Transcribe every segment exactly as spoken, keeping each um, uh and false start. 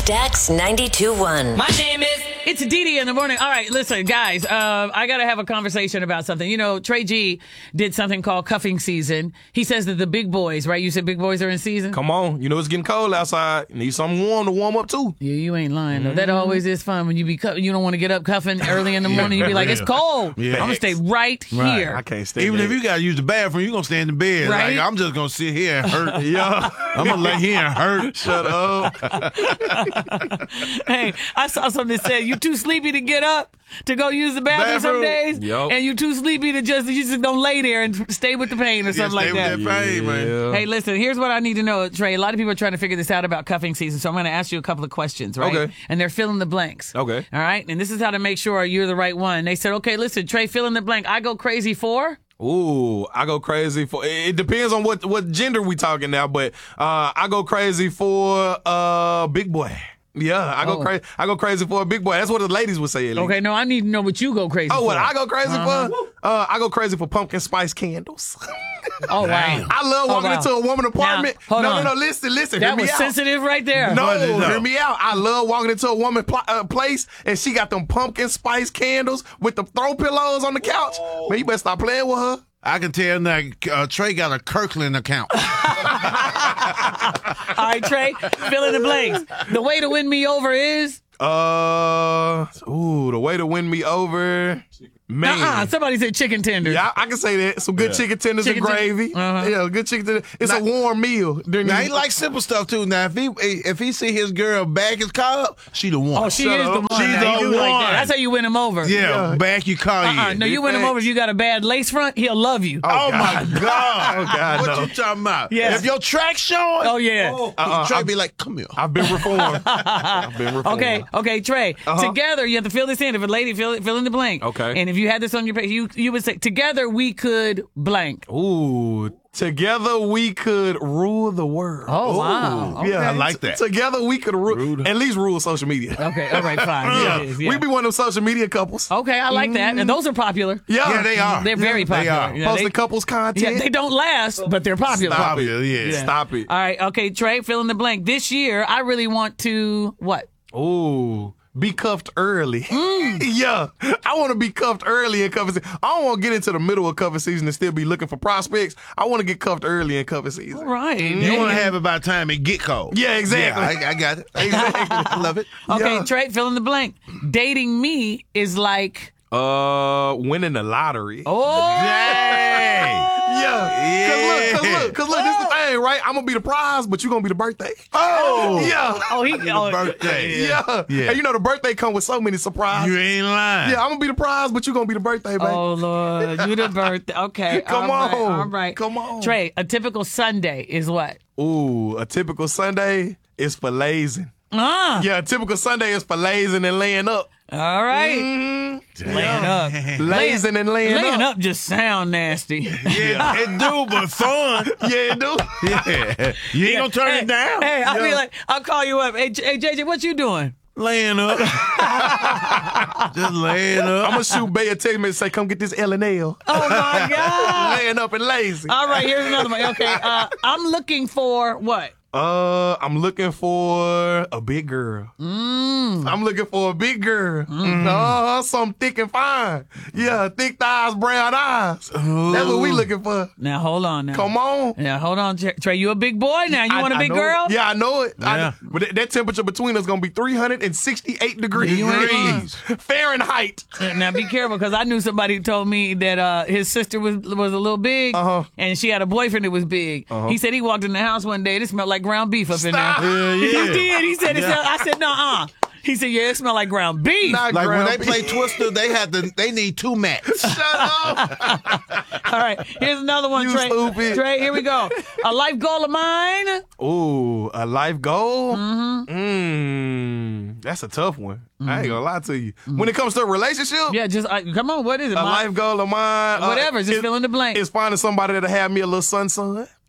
Stax ninety-two point one. My name is... It's Dee Dee in the morning. All right, listen, guys, uh, I got to have a conversation about something. You know, Trey G did something called cuffing season. He says that the big boys, right? You said big boys are in season? Come on. You know it's getting cold outside. You need something warm to warm up, too. Yeah, you ain't lying, though. Mm-hmm. That always is fun when you be cu- you don't want to get up cuffing early in the morning. You be like, it's cold. Yeah. I'm going to stay right, right here. I can't stay Even there. if you got to use the bathroom, you're going to stay in the bed. Right? Like, I'm just going to sit here and hurt. Yeah. I'm going to lay here and hurt. Shut up. Hey, I saw something that said, you too sleepy to get up to go use the bathroom, Bathroom. some days, Yep. and you too sleepy to just, you just don't lay there and stay with the pain or Yeah, something like stay that. with that pain, man. Hey, listen, here's what I need to know, Trey. A lot of people are trying to figure this out about cuffing season, so I'm going to ask you a couple of questions, right? Okay. And they're filling the blanks. Okay. All right? And this is how to make sure you're the right one. They said, okay, listen, Trey, fill in the blank. I go crazy for... Ooh, I go crazy for, it depends on what, what gender we talking now, but uh, I go crazy for uh big boy. Yeah, I go Oh. crazy. I go crazy for a big boy. That's what the ladies would say. At least. Okay, no, I need to know what you go crazy Oh, for. what I go crazy Uh-huh. for? Uh, I go crazy for pumpkin spice candles. Oh, wow. I love Oh, walking wow. into a woman apartment. Now, hold no, on. no, no. Listen, listen. That hear me was out. sensitive right there. No, What is hear up? me out. I love walking into a woman pl- uh, place and she got them pumpkin spice candles with the throw pillows on the couch. Man, you better stop playing with her. I can tell now uh, Trey got a Kirkland account. All right, Trey, fill in the blanks. The way to win me over is... Uh, ooh, the way to win me over, man. Uh-uh, somebody said chicken tenders. Yeah, I, I can say that. Some good chicken tenders Chicken and ten- gravy. uh-huh. Yeah, good chicken tenders. It's Now- a warm meal. During Now the- he like simple stuff too. Now if he if he see his girl back his car up, she the one. Oh, she Shut is the up. one. She's Now, you the do like one. that. That's how you win him over. yeah, Yeah. back your car Uh-uh, in. no, you win him thanks. over if you got a bad lace front. He'll love you. Oh, my God! Oh, God, what no. you talking about? Yeah. If your track's showing, Oh, yeah. Uh-uh, Trey I've- be like, "Come here." I've been reformed. I've been reformed. Okay, okay, Trey. Together, you have to fill this in. If a lady, fill, fill in the blank. Okay. And if you had this on your page, you you would say, together we could blank. Ooh, together we could rule the world. Oh, wow. Okay. Yeah, I like that. Together we could rule, Rule the- at least rule social media. Okay, all right, fine. Yeah, it is, yeah. We be one of them social media couples. Okay, I like that. And those are popular. Yeah, Yeah, they are. They're very Yeah, they popular. are. Yeah, Posting they, couples content. yeah, they don't last, but they're popular. Stop Popular, it. yeah. Yeah. Stop it. All right, okay, Trey, fill in the blank. This year, I really want to, what? Ooh, be cuffed early. Mm. Yeah, I want to be cuffed early in cuffing season. I don't want to get into the middle of cuffing season and still be looking for prospects. I want to get cuffed early in cuffing season. All right. You want to have it by the time it get cold. Yeah, exactly. Yeah, I, I got it. Exactly. I love it. Okay, Yeah. Trey, fill in the blank. Dating me is like, Uh, winning the lottery. oh, Dang. Yeah. Cause look, cause Yeah. look, cause look, this is the thing, right? I'm gonna be the prize, but you gonna be the birthday. Oh. Yeah. oh, he, oh, Birthday. Yeah. Yeah. And you know the birthday come with so many surprises. You ain't lying. Yeah, I'm gonna be the prize, but you gonna be the birthday, baby. Oh, Lord, you the birthday. Okay, Come all right, on. all right. Come on. Trey, a typical Sunday is what? Ooh, a typical Sunday is for lazing. Ah, Yeah, a typical Sunday is for lazing and laying up. all right. Mm-hmm. Laying up. Lazing and laying, Laying up. up just sound nasty. Yeah, it do, but fun. Yeah, dude. Yeah. You ain't gonna turn hey, it down. Hey, I'll be Yeah. like, I'll call you up. Hey, J- hey, J J, what you doing? Laying up. Just laying up. I'm gonna shoot Bay a text message and say, come get this L and L. Oh, my God. Laying up and lazy. All right, here's another one. Okay, uh, I'm looking for what? Uh, I'm looking for a big girl. Mm. I'm looking for a big girl. Uh, something thick and fine. Yeah, thick thighs, brown eyes. That's what we looking for. Now, hold on now. Come on. Now, hold on, Trey. Trey, you a big boy now. You I- want a I big know girl? it. Yeah, I know it. I Yeah. know- but that, that temperature between us gonna be three hundred sixty-eight degrees. You ain't lying. Fahrenheit. Now be careful, because I knew somebody who told me that uh, his sister was was a little big, Uh-huh. and she had a boyfriend that was big. He said he walked in the house one day, it smelled like ground beef up in there. Stop. Yeah, He yeah. did. He said, it smelled, I said, no, uh. He said, yeah, it smelled like ground beef. Not Like when ground they beef. play Twister, they have to. They need two mats. Shut up. All right, here's another one, You Trey. stupid. Trey, here we go. A life goal of mine. Ooh, a life goal? Mm-hmm. Mm, that's a tough one. I ain't gonna lie to you. When it comes to a relationship, Yeah, just uh, come on. What is it? a My- life goal of mine. uh, Whatever, just it- fill in the blank. It's finding somebody that'll have me a little son son.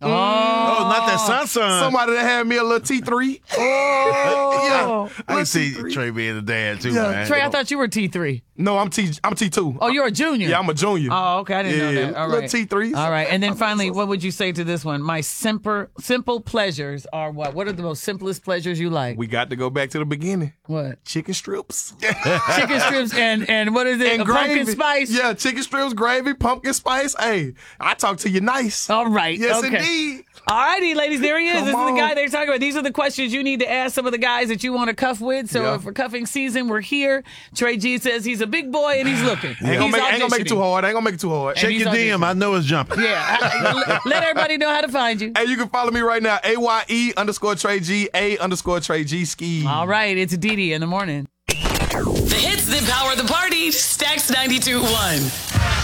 Oh, Oh, not that son son. Somebody that had me a little T three. Oh. yeah. I can see Trey being a dad too, Yeah. man. Trey, I thought you were T three. No, I'm T. I'm T two. Oh, you're a junior. Yeah, I'm a junior. Oh, okay. I didn't Yeah, know that. All little right. T threes. All right. And then finally, what would you say to this one? My simple, simple pleasures are what? What are the most simplest pleasures you like? We got to go back to the beginning. What? Chicken strips. Chicken strips and, and what is it? And A gravy. pumpkin spice? Yeah, chicken strips, gravy, pumpkin spice. Hey, I talk to you nice. All right. Yes, okay. indeed. All righty, ladies, there he is. Come This is the on. guy they're talking about. These are the questions you need to ask some of the guys that you want to cuff with. So Yeah. for cuffing season, we're here. Trey G says he's a big boy and he's looking. Ain't He's gonna, make, ain't gonna make it auditioning. too hard. Ain't gonna make it too hard. And Check he's your D M. auditioning. I know it's jumping. Yeah. I- I- let everybody know how to find you. Hey, you can follow me right now. A Y E underscore Trey G, A underscore Trey G ski. All right. It's Didi in the morning. The hits that power the party. Stacks ninety-two point one.